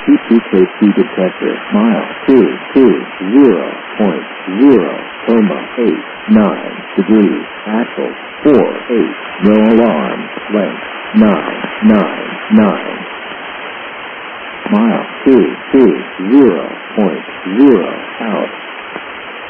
TTKC detector. Mile 220.0, 8 axle 48, no alarm, length 999. Mile 220.0 out.